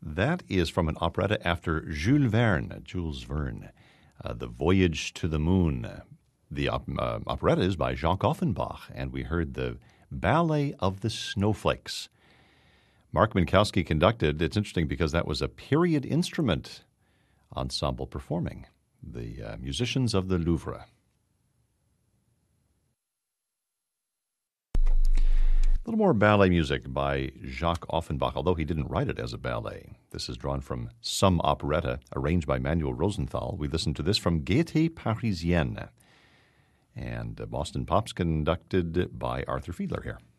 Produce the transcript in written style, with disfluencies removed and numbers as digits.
That is from an operetta after Jules Verne, The Voyage to the Moon. The operetta is by Jacques Offenbach, and we heard the Ballet of the Snowflakes. Mark Minkowski conducted. It's interesting because that was a period instrument ensemble performing, the musicians of the Louvre. A little more ballet music by Jacques Offenbach, although he didn't write it as a ballet. This is drawn from Some Operetta, arranged by Manuel Rosenthal. We listened to this from Gaieté Parisienne. And Boston Pops conducted by Arthur Fiedler here.